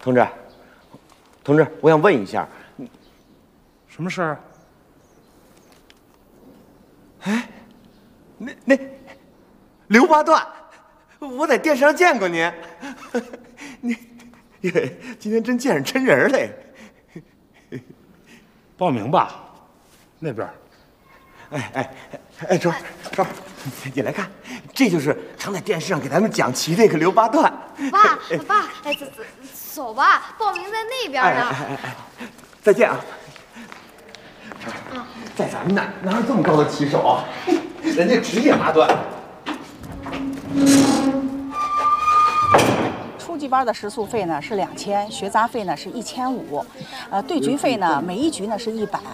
同志，我想问一下， 什么事儿？ 哎，那刘八段，我在电视上见过您，你今天真见着真人嘞。 报名吧，那边。 哎，周儿，你来看，这就是常在电视上给咱们讲棋那个刘八段。 爸，哎，走吧，报名在那边呢。 再见啊！在咱们那儿哪有这么高的棋手啊？人家职业八段。 初级班的食宿费呢是2000，学杂费呢是1500，对局费呢每一局呢是100。